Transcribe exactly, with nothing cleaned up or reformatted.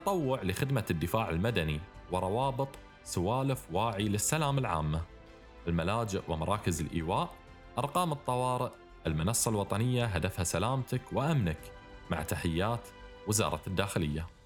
تطوع لخدمة الدفاع المدني وروابط سوالف واعي للسلام العامة، الملاجئ ومراكز الإيواء، أرقام الطوارئ، المنصة الوطنية هدفها سلامتك وأمنك، مع تحيات وزارة الداخلية.